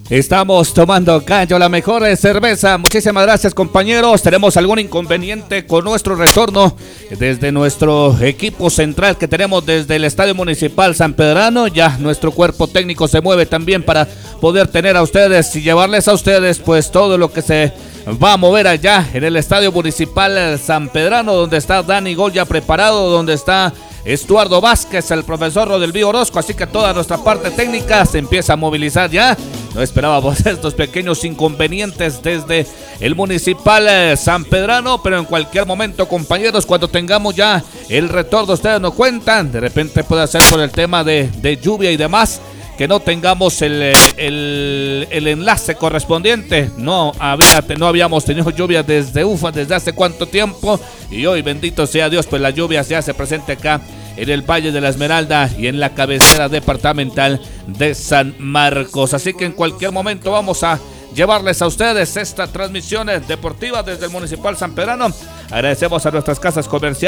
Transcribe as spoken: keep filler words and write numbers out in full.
Estamos tomando Gallo, la mejor cerveza. Muchísimas gracias, compañeros. Tenemos algún inconveniente con nuestro retorno desde nuestro equipo central que tenemos desde el Estadio Municipal San Pedrano. Ya nuestro cuerpo técnico se mueve también para poder tener a ustedes y llevarles a ustedes pues todo lo que se va a mover allá en el Estadio Municipal San Pedrano, donde está Dani Gol ya preparado, donde está Estuardo Vázquez, el profesor Rodelvío Orozco, así que toda nuestra parte técnica se empieza a movilizar ya. No esperábamos estos pequeños inconvenientes desde el Municipal San Pedrano, pero en cualquier momento, compañeros, cuando tengamos ya el retorno, ustedes nos cuentan. De repente puede ser por el tema de, de lluvia y demás, que no tengamos el, el, el enlace correspondiente. No, había, no habíamos tenido lluvia desde UFA desde hace cuánto tiempo, y hoy, bendito sea Dios, pues la lluvia ya se presenta acá en el Valle de la Esmeralda y en la cabecera departamental de San Marcos. Así que en cualquier momento vamos a llevarles a ustedes esta transmisión deportiva desde el Municipal San Pedrano. Agradecemos a nuestras casas comerciales